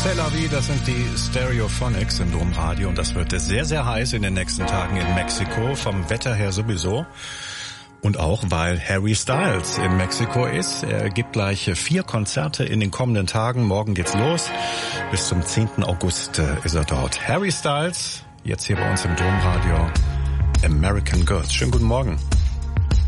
Tel Aviv, das sind die Stereophonics im Domradio und das wird sehr, sehr heiß in den nächsten Tagen in Mexiko, vom Wetter her sowieso. Und auch, weil Harry Styles in Mexiko ist. Er gibt gleich 4 Konzerte in den kommenden Tagen. Morgen geht's los. Bis zum 10. August ist er dort. Harry Styles, jetzt hier bei uns im Domradio. American Girls. Schönen guten Morgen.